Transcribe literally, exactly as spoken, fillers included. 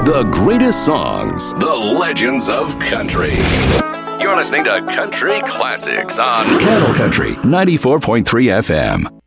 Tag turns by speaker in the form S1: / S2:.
S1: The greatest songs, the legends of country. You're listening to Country Classics on Cattle Country ninety-four point three F M.